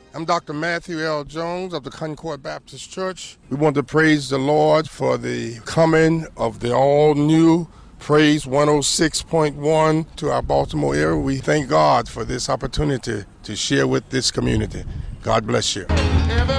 I'm Dr. Matthew L. Jones of the Concord Baptist Church. We want to praise the Lord for the coming of the all-new Praise 106.1 to our Baltimore area. We thank God for this opportunity to share with this community. God bless you.